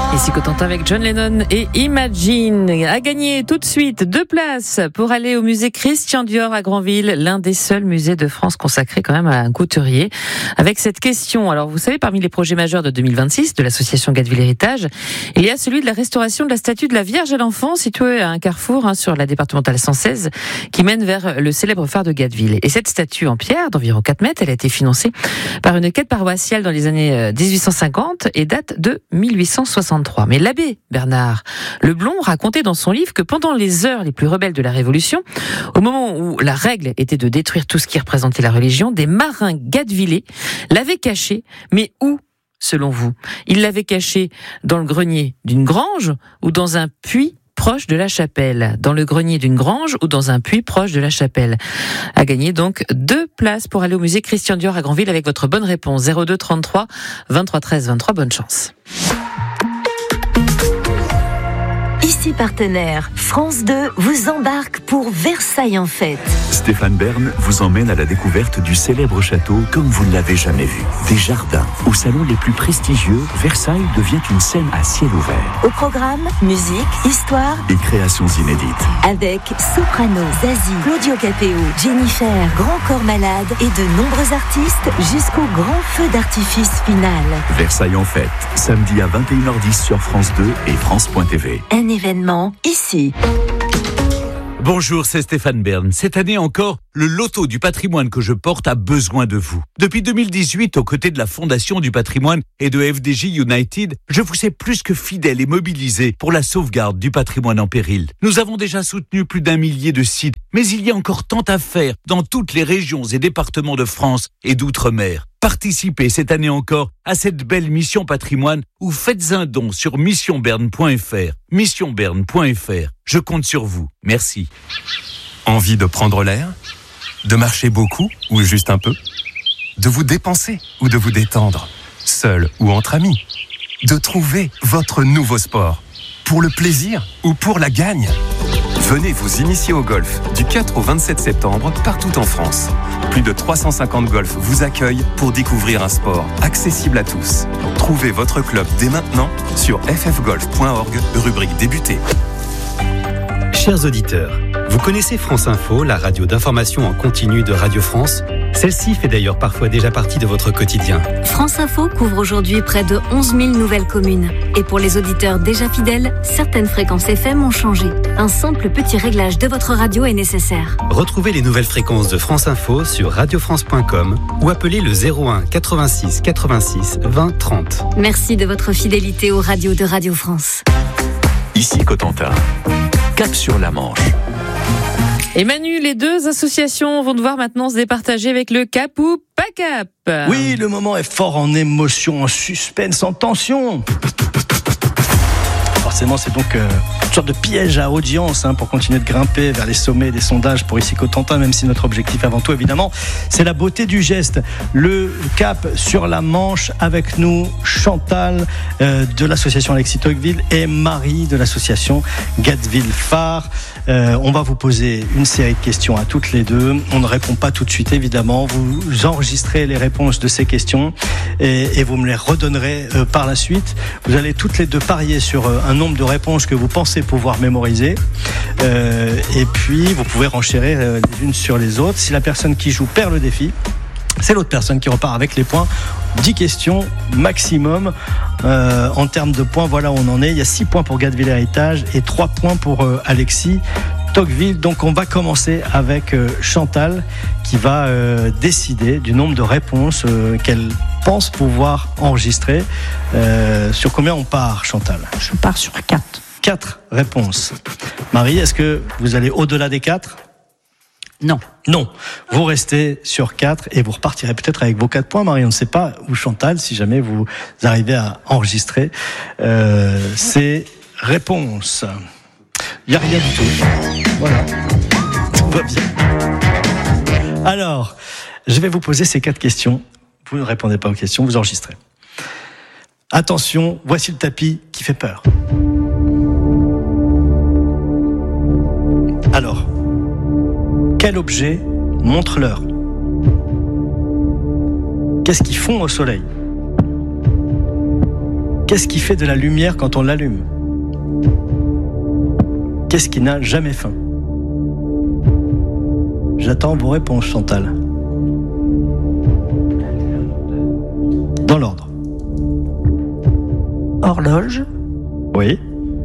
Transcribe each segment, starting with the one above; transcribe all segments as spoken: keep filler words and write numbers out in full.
Ici Cotentin avec John Lennon et Imagine. A gagné tout de suite deux places pour aller au musée Christian Dior à Granville, l'un des seuls musées de France consacré quand même à un couturier. Avec cette question, alors vous savez, parmi les projets majeurs de deux mille vingt-six de l'association Gadeville Héritage, il y a celui de la restauration de la statue de la Vierge à l'Enfant située à un carrefour hein, sur la départementale cent seize qui mène vers le célèbre phare de Gadeville. Et cette statue en pierre d'environ quatre mètres, elle a été financée par une quête paroissiale dans les années dix-huit cent cinquante et date de mille huit cent soixante-trois. Mais l'abbé Bernard Leblond racontait dans son livre que pendant les heures les plus rebelles de la Révolution, au moment où la règle était de détruire tout ce qui représentait la religion, des marins gadevillais l'avaient caché. Mais où, selon vous? Ils l'avaient caché dans le grenier d'une grange ou dans un puits proche de la chapelle? Dans le grenier d'une grange ou dans un puits proche de la chapelle? À gagner donc deux places pour aller au musée Christian Dior à Granville avec votre bonne réponse. zéro deux trente-trois vingt-trois treize vingt-trois, bonne chance. Ici partenaire, France deux vous embarque pour Versailles en fête. Stéphane Bern vous emmène à la découverte du célèbre château comme vous ne l'avez jamais vu. Des jardins, aux salons les plus prestigieux, Versailles devient une scène à ciel ouvert. Au programme, musique, histoire et créations inédites. Avec Soprano, Zazie, Claudio Capéo, Jennifer, Grand Corps Malade et de nombreux artistes jusqu'au grand feu d'artifice final. Versailles en fête, samedi à vingt et une heures dix sur France deux et France point T V. Un événement ici. Bonjour, c'est Stéphane Bern. Cette année encore, le loto du patrimoine que je porte a besoin de vous. Depuis deux mille dix-huit, aux côtés de la Fondation du patrimoine et de F D J United, je vous sais plus que fidèle et mobilisé pour la sauvegarde du patrimoine en péril. Nous avons déjà soutenu plus d'un millier de sites, mais il y a encore tant à faire dans toutes les régions et départements de France et d'outre-mer. Participez cette année encore à cette belle mission patrimoine ou faites un don sur mission bern point f r. mission bern point f r. Je compte sur vous. Merci. Envie de prendre l'air? De marcher beaucoup ou juste un peu? De vous dépenser ou de vous détendre? Seul ou entre amis? De trouver votre nouveau sport? Pour le plaisir ou pour la gagne? Venez vous initier au golf du quatre au vingt-sept septembre partout en France. Plus de trois cent cinquante golfs vous accueillent pour découvrir un sport accessible à tous. Trouvez votre club dès maintenant sur f f golf point org, rubrique débuter. Chers auditeurs, vous connaissez France Info, la radio d'information en continu de Radio France? Celle-ci fait d'ailleurs parfois déjà partie de votre quotidien. France Info couvre aujourd'hui près de onze mille nouvelles communes. Et pour les auditeurs déjà fidèles, certaines fréquences F M ont changé. Un simple petit réglage de votre radio est nécessaire. Retrouvez les nouvelles fréquences de France Info sur radio france point com ou appelez le zéro un quatre-vingt-six quatre-vingt-six vingt trente. Merci de votre fidélité aux radios de Radio France. Ici Cotentin, cap sur la Manche. Et Manu, les deux associations vont devoir maintenant se départager avec le cap ou pas cap. Oui, le moment est fort en émotion, en suspense, en tension. Forcément, c'est donc euh, une sorte de piège à audience hein, pour continuer de grimper vers les sommets des sondages pour ici Cotentin, même si notre objectif avant tout, évidemment, c'est la beauté du geste. Le cap sur la Manche avec nous, Chantal euh, de l'association Alexis Tocqueville et Marie de l'association Gadeville Phare. Euh, on va vous poser une série de questions à toutes les deux. On ne répond pas tout de suite, évidemment. Vous enregistrez les réponses de ces questions et, et vous me les redonnerez euh, par la suite. Vous allez toutes les deux parier sur euh, un nombre de réponses que vous pensez pouvoir mémoriser. Euh, et puis, vous pouvez renchérir euh, les unes sur les autres. Si la personne qui joue perd le défi, c'est l'autre personne qui repart avec les points. dix questions maximum euh, en termes de points. Voilà où on en est. Il y a six points pour Gadeville Héritage et trois points pour euh, Alexis Tocqueville. Donc on va commencer avec euh, Chantal qui va euh, décider du nombre de réponses euh, qu'elle pense pouvoir enregistrer. Euh, sur combien on part, Chantal? Je pars sur quatre. quatre réponses. Marie, est-ce que vous allez au-delà des quatre? Non. Non. Vous restez sur quatre et vous repartirez peut-être avec vos quatre points, Marie. On ne sait pas, ou Chantal, si jamais vous arrivez à enregistrer euh, ces réponses. Il n'y a rien du tout. Voilà. Tout va bien. Alors, je vais vous poser ces quatre questions. Vous ne répondez pas aux questions, vous enregistrez. Attention, voici le tapis qui fait peur. Alors, quel objet montre l'heure? Qu'est-ce qu'ils font au soleil? Qu'est-ce qui fait de la lumière quand on l'allume? Qu'est-ce qui n'a jamais faim? J'attends vos réponses, Chantal. Dans l'ordre. Horloge. Oui.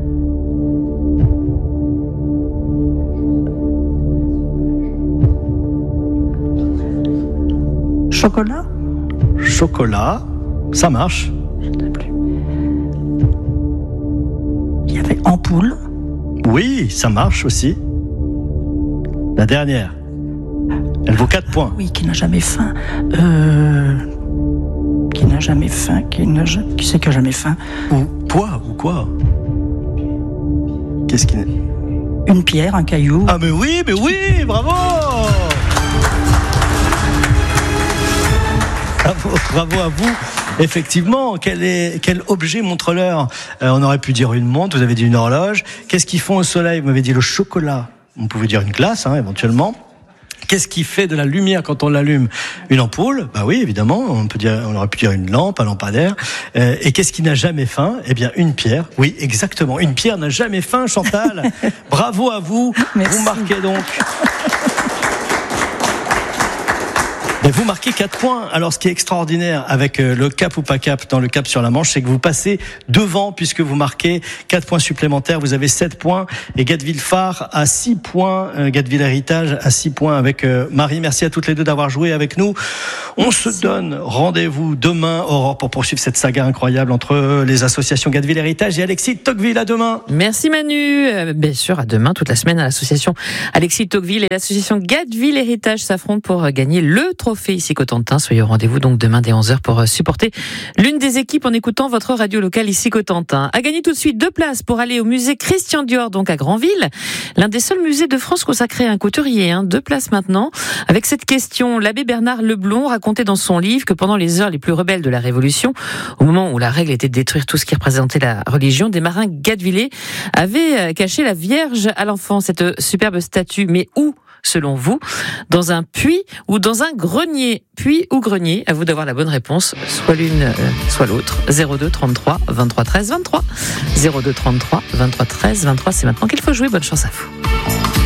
Chocolat. Chocolat. Ça marche. Je ne sais plus. Il y avait ampoule. Oui, ça marche aussi. La dernière. Elle vaut quatre points. Oui, qui n'a jamais faim. Euh... Qui n'a jamais faim. Qui, n'a... qui c'est qui n'a jamais faim? Ou quoi? Ou quoi? Qu'est-ce qui... Une pierre, un caillou. Ah mais oui, mais oui, bravo! Bravo, bravo à vous. Effectivement, quel, est, quel objet montre l'heure? euh, On aurait pu dire une montre, vous avez dit une horloge. Qu'est-ce qu'ils font au soleil? Vous m'avez dit le chocolat. On pouvait dire une glace, hein, éventuellement. Qu'est-ce qui fait de la lumière quand on l'allume? Une ampoule? Bah oui, évidemment. On peut dire, on aurait pu dire une lampe, un lampadaire. Euh, et qu'est-ce qui n'a jamais faim? Eh bien, une pierre. Oui, exactement. Une pierre n'a jamais faim, Chantal. Bravo à vous. Merci. Vous marquez donc. Mais vous marquez quatre points. Alors, ce qui est extraordinaire avec le cap ou pas cap dans le cap sur la Manche, c'est que vous passez devant puisque vous marquez quatre points supplémentaires. Vous avez sept points et Gatteville-Phare à six points. Euh, Gatteville-Héritage à six points avec euh, Marie. Merci à toutes les deux d'avoir joué avec nous. On Merci. se donne rendez-vous demain, Aurore, pour poursuivre cette saga incroyable entre les associations Gatteville-Héritage et Alexis Tocqueville. À demain. Merci Manu. Euh, bien sûr, à demain, toute la semaine à l'association Alexis Tocqueville et l'association Gatteville-Héritage s'affrontent pour gagner le trophée ici Cotentin. Soyez au rendez-vous donc demain dès onze heures pour supporter l'une des équipes en écoutant votre radio locale ici Cotentin. À gagner tout de suite deux places pour aller au musée Christian Dior donc à Granville, l'un des seuls musées de France consacré à un couturier. Hein. Deux places maintenant avec cette question. L'abbé Bernard Leblond racontait dans son livre que pendant les heures les plus rebelles de la Révolution, au moment où la règle était de détruire tout ce qui représentait la religion, des marins gattevillais avaient caché la Vierge à l'enfant, cette superbe statue. Mais où, selon vous? Dans un puits ou dans un grenier? Puits ou grenier? À vous d'avoir la bonne réponse, soit l'une, euh, soit l'autre. zéro deux trente-trois vingt-trois treize vingt-trois. zéro deux trente-trois vingt-trois treize vingt-trois, c'est maintenant qu'il faut jouer. Bonne chance à vous.